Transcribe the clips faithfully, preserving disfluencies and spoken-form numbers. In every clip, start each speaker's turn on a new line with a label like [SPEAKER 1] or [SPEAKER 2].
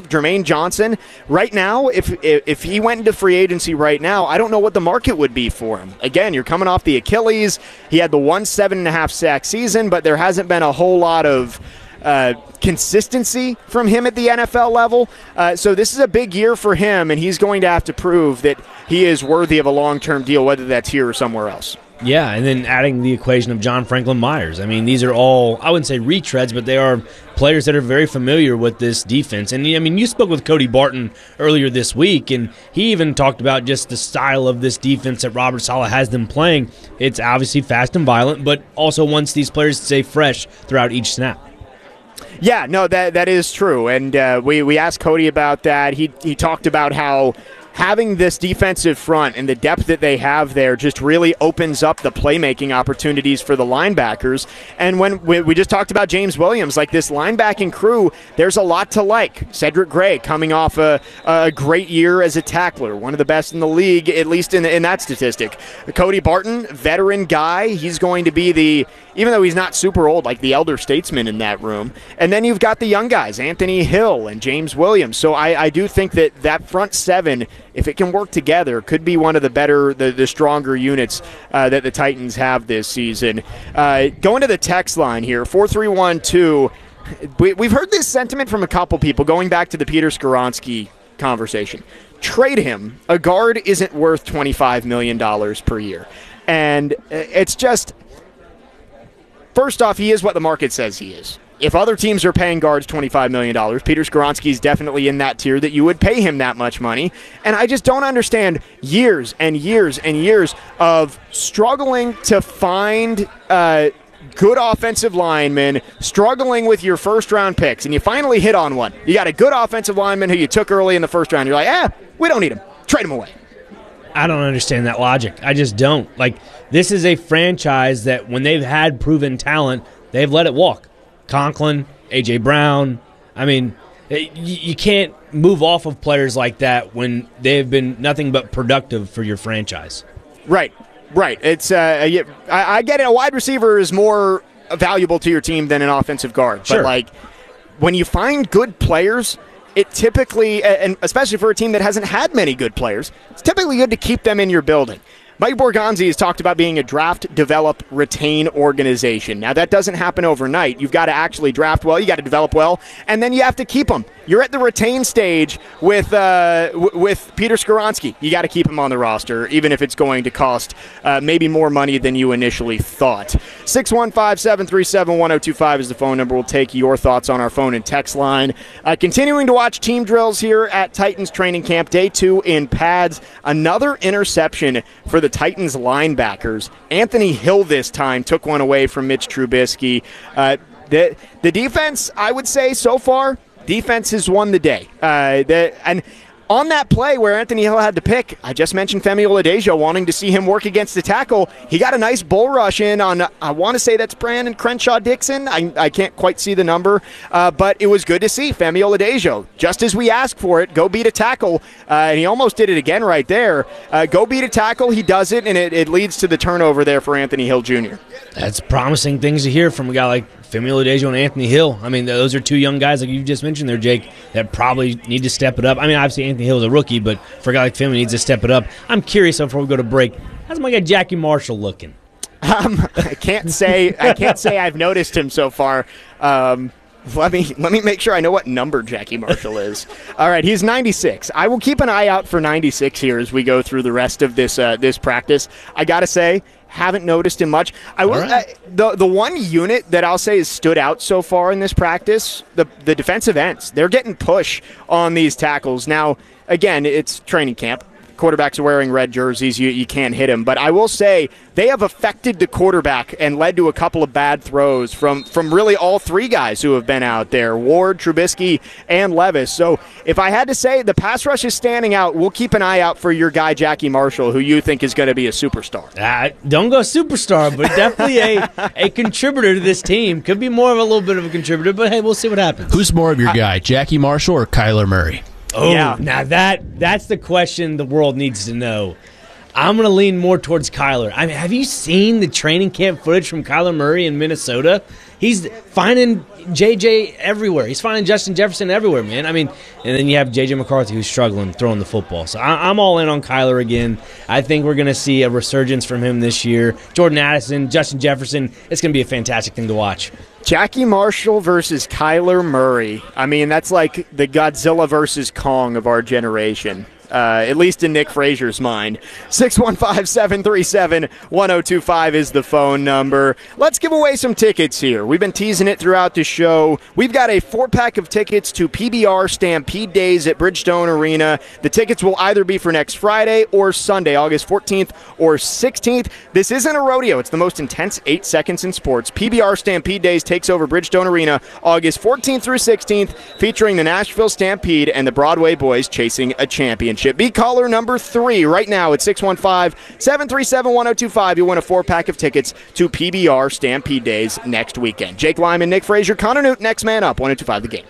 [SPEAKER 1] Jermaine Johnson, right now, if if he went into free agency right now, I don't know what the market would be for him. Again, you're coming off the Achilles. He had the one seven and a half sack season, but there hasn't been a whole lot of uh, consistency from him at the N F L level. Uh, so this is a big year for him, and he's going to have to prove that he is worthy of a long-term deal, whether that's here or somewhere else.
[SPEAKER 2] Yeah, and then adding the equation of John Franklin Myers. I mean, these are all, I wouldn't say retreads, but they are players that are very familiar with this defense. And, I mean, you spoke with Cody Barton earlier this week, and he even talked about just the style of this defense that Robert Saleh has them playing. It's obviously fast and violent, but also wants these players to stay fresh throughout each snap.
[SPEAKER 1] Yeah, no, that that is true. And uh, we, we asked Cody about that. He he talked about how having this defensive front and the depth that they have there just really opens up the playmaking opportunities for the linebackers. And when we, we just talked about James Williams, like this linebacking crew, there's a lot to like. Cedric Gray coming off a, a great year as a tackler, one of the best in the league, at least in, in that statistic. Cody Barton, veteran guy, he's going to be the, even though he's not super old, like the elder statesman in that room. And then you've got the young guys, Anthony Hill and James Williams. So I, I do think that that front seven, if it can work together, could be one of the better, the, the stronger units uh, that the Titans have this season. Uh, going to the text line here, four three one two. We, we've heard this sentiment from a couple people going back to the Peter Skoronski conversation. Trade him. A guard isn't worth twenty-five million dollars per year. And it's just, first off, he is what the market says he is. If other teams are paying guards twenty-five million dollars, Peter Skoronski is definitely in that tier that you would pay him that much money. And I just don't understand years and years and years of struggling to find uh, good offensive linemen, struggling with your first-round picks, and you finally hit on one. You got a good offensive lineman who you took early in the first round. You're like, eh, we don't need him. Trade him away.
[SPEAKER 2] I don't understand that logic. I just don't. Like, this is a franchise that when they've had proven talent, they've let it walk. Conklin, A J. Brown. I mean, you can't move off of players like that when they've been nothing but productive for your franchise.
[SPEAKER 1] Right, right. It's uh, I, I get it. A wide receiver is more valuable to your team than an offensive guard.
[SPEAKER 2] Sure.
[SPEAKER 1] But, like, when you find good players, it typically, and especially for a team that hasn't had many good players, it's typically good to keep them in your building. Mike Borgonzi has talked about being a draft, develop, retain organization. Now, that doesn't happen overnight. You've got to actually draft well, you got to develop well, and then you have to keep them. You're at the retain stage with uh, w- with Peter Skoronski. You got to keep him on the roster, even if it's going to cost uh, maybe more money than you initially thought. six one five, seven three seven, one oh two five is the phone number. We'll take your thoughts on our phone and text line. Uh, continuing to watch team drills here at Titans training camp, day two in pads. Another interception for the Titans linebackers. Anthony Hill this time took one away from Mitch Trubisky. Uh, the, the defense, I would say so far, defense has won the day. Uh, the, and on that play where Anthony Hill had to pick, I just mentioned Femi Oladejo wanting to see him work against the tackle. He got a nice bull rush in on, I want to say that's Brandon Crenshaw-Dixon. I, I can't quite see the number, uh, but it was good to see Femi Oladejo, just as we asked for it, go beat a tackle, uh, and he almost did it again right there. Uh, go beat a tackle, he does it, and it, it leads to the turnover there for Anthony Hill Junior
[SPEAKER 2] That's promising things to hear from a guy like Femi Oladejo and Anthony Hill. I mean, those are two young guys, like you just mentioned there, Jake, that probably need to step it up. I mean, obviously Anthony Hill is a rookie, but for a guy like Femi, needs to step it up. I'm curious, before we go to break, how's my guy Jackie Marshall looking?
[SPEAKER 1] Um, I can't say I can't say I've noticed him so far. Um, let me let me make sure I know what number Jackie Marshall is. All right, he's ninety-six. I will keep an eye out for ninety-six here as we go through the rest of this uh, this practice. I gotta say, haven't noticed him much. I will.
[SPEAKER 2] Right.
[SPEAKER 1] Uh, the the one unit that I'll say has stood out so far in this practice, the the defensive ends. They're getting push on these tackles. Now, again, it's training camp. Quarterbacks are wearing red jerseys. You you can't hit him. But I will say they have affected the quarterback and led to a couple of bad throws from, from really all three guys who have been out there, Ward, Trubisky, and Levis. So if I had to say the pass rush is standing out, we'll keep an eye out for your guy Jackie Marshall, who you think is going to be a superstar.
[SPEAKER 2] Uh, don't go superstar, but definitely a, a contributor to this team. Could be more of a little bit of a contributor, but hey, we'll see what happens.
[SPEAKER 3] Who's more of your guy, Jackie Marshall or Kyler Murray?
[SPEAKER 2] Oh,
[SPEAKER 1] yeah.
[SPEAKER 2] Now that that's the question the world needs to know. I'm going to lean more towards Kyler. I mean, have you seen the training camp footage from Kyler Murray in Minnesota? he's finding J J everywhere. He's finding Justin Jefferson everywhere, man. I mean, and then you have J J McCarthy who's struggling throwing the football. So I, I'm all in on Kyler again. I think we're going to see a resurgence from him this year. Jordan Addison, Justin Jefferson, it's going to be a fantastic thing to watch.
[SPEAKER 1] Jackie Marshall versus Kyler Murray. I mean, that's like the Godzilla versus Kong of our generation. Uh, at least in Nick Frazier's mind. six one five, seven three seven, one oh two five is the phone number. Let's give away some tickets here. We've been teasing it throughout the show. We've got a four-pack of tickets to P B R Stampede Days at Bridgestone Arena. The tickets will either be for next Friday or Sunday, August fourteenth or sixteenth. This isn't a rodeo. It's the most intense eight seconds in sports. P B R Stampede Days takes over Bridgestone Arena August fourteenth through sixteenth, featuring the Nashville Stampede and the Broadway Boys chasing a championship. Be caller number three right now at six one five, seven three seven, one oh two five. You'll win a four-pack of tickets to P B R Stampede Days next weekend. Jake Lyman, Nick Frazier, Connor Newt, next man up, one oh two five The Game.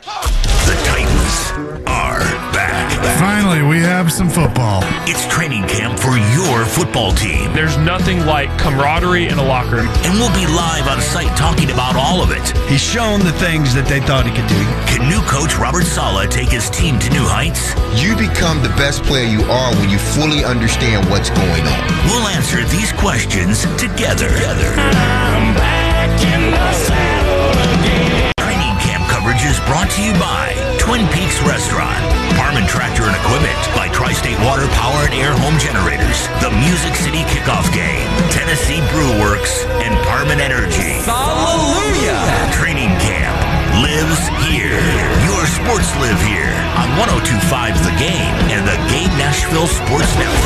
[SPEAKER 4] The Titans are back.
[SPEAKER 5] Finally, we have some football.
[SPEAKER 4] It's training camp for your football team.
[SPEAKER 6] There's nothing like camaraderie in a locker room.
[SPEAKER 4] And we'll be live on site talking about all of it.
[SPEAKER 7] He's shown the things that they thought he could do.
[SPEAKER 4] Can new coach Robert Saleh take his team to new heights?
[SPEAKER 8] You become the best player you are when you fully understand what's going on.
[SPEAKER 4] We'll answer these questions together. together. I'm back in the saddle again. Training camp coverage is brought to you by Twin Peaks Restaurant, Parman Tractor and Equipment, by Tri-State Water Power and Air Home Generators, the Music City Kickoff Game, Tennessee Brew Works, and Parman Energy. Hallelujah! Training camp lives here. Your sports live here on one oh two point five The Game and the Game Nashville Sports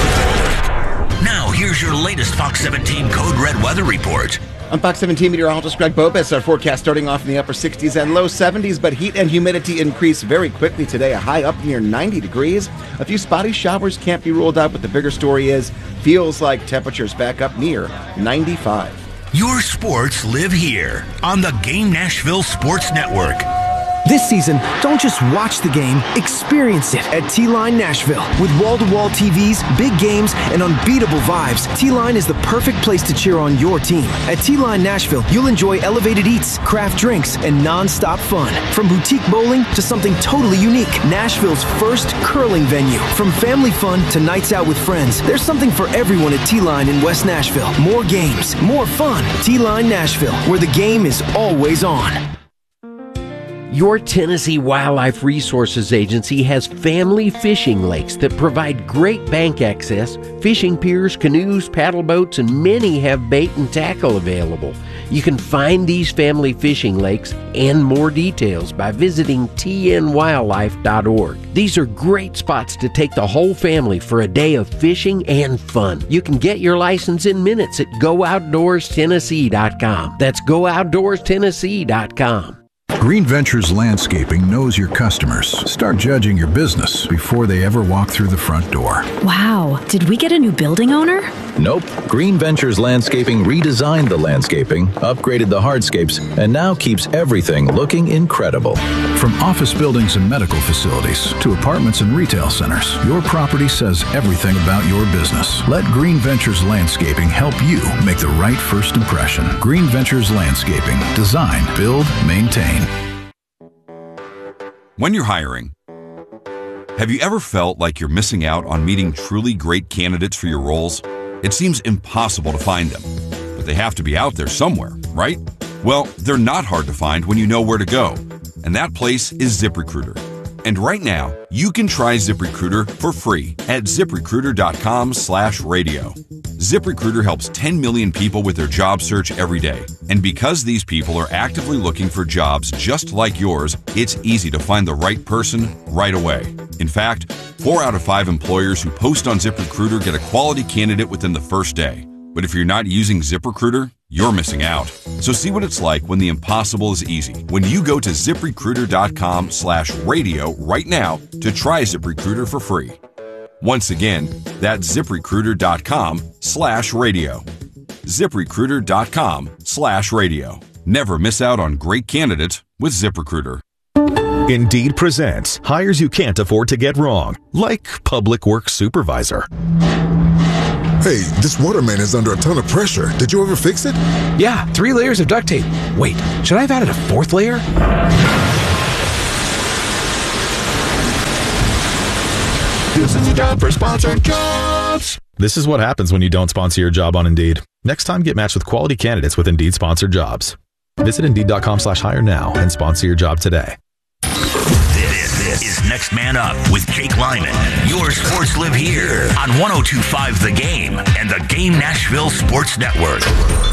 [SPEAKER 4] Network. Now, here's your latest Fox seventeen Code Red weather report.
[SPEAKER 9] I'm Fox seventeen meteorologist Greg Bobes. Our forecast starting off in the upper sixties and low seventies, but heat and humidity increase very quickly today, a high up near ninety degrees. A few spotty showers can't be ruled out, but the bigger story is feels like temperatures back up near ninety-five.
[SPEAKER 4] Your sports live here on the Game Nashville Sports Network.
[SPEAKER 10] This season, don't just watch the game, experience it at T-Line Nashville. With wall-to-wall T Vs, big games, and unbeatable vibes, T-Line is the perfect place to cheer on your team. At T-Line Nashville, you'll enjoy elevated eats, craft drinks, and non-stop fun. From boutique bowling to something totally unique, Nashville's first curling venue. From family fun to nights out with friends, there's something for everyone at T-Line in West Nashville. More games, more fun. T-Line Nashville, where the game is always on.
[SPEAKER 11] Your Tennessee Wildlife Resources Agency has family fishing lakes that provide great bank access, fishing piers, canoes, paddle boats, and many have bait and tackle available. You can find these family fishing lakes and more details by visiting T N wildlife dot org. These are great spots to take the whole family for a day of fishing and fun. You can get your license in minutes at go outdoors tennessee dot com. That's go outdoors tennessee dot com.
[SPEAKER 12] Green Ventures Landscaping knows your customers. Start judging your business before they ever walk through the front door.
[SPEAKER 13] Wow, did we get a new building owner?
[SPEAKER 14] Nope. Green Ventures Landscaping redesigned the landscaping, upgraded the hardscapes, and now keeps everything looking incredible.
[SPEAKER 12] From office buildings and medical facilities to apartments and retail centers, your property says everything about your business. Let Green Ventures Landscaping help you make the right first impression. Green Ventures Landscaping. Design, build, maintain.
[SPEAKER 15] When you're hiring, have you ever felt like you're missing out on meeting truly great candidates for your roles? It seems impossible to find them, but they have to be out there somewhere, right? Well, they're not hard to find when you know where to go, and that place is ZipRecruiter. And right now, you can try ZipRecruiter for free at ZipRecruiter.com slash radio. ZipRecruiter helps ten million people with their job search every day. And because these people are actively looking for jobs just like yours, it's easy to find the right person right away. In fact, four out of five employers who post on ZipRecruiter get a quality candidate within the first day. But if you're not using ZipRecruiter, you're missing out. So see what it's like when the impossible is easy. When you go to ZipRecruiter.com slash radio right now to try ZipRecruiter for free. Once again, that's ZipRecruiter.com slash radio. ZipRecruiter.com slash radio. Never miss out on great candidates with ZipRecruiter.
[SPEAKER 16] Indeed presents hires you can't afford to get wrong, like public works supervisor.
[SPEAKER 17] Hey, this water main is under a ton of pressure. Did you ever fix it?
[SPEAKER 18] Yeah, three layers of duct tape. Wait, should I have added a fourth layer?
[SPEAKER 19] This is a job for Sponsored Jobs.
[SPEAKER 20] This is what happens when you don't sponsor your job on Indeed. Next time, get matched with quality candidates with Indeed Sponsored Jobs. Visit Indeed.com slash hire now and sponsor your job today.
[SPEAKER 4] This, this is Next Man Up with Jake Lyman. Your sports live here on one oh two point five The Game and the Game Nashville Sports Network.